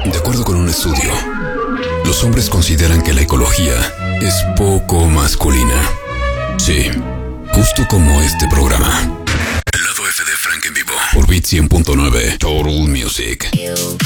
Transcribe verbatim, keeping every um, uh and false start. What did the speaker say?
De acuerdo con un estudio, los hombres consideran que la ecología es poco masculina. Sí, justo como este programa. El lado F de Frank en vivo por Beat cien punto nueve Total Music.